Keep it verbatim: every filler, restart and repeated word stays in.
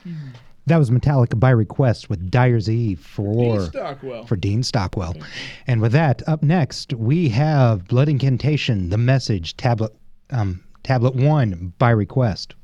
Mm-hmm. That was Metallica by request with Dyer's Eve for Dean Stockwell. For Dean Stockwell. And with that, up next, we have Blood Incantation, The Message, Tablet um, Tablet one by request.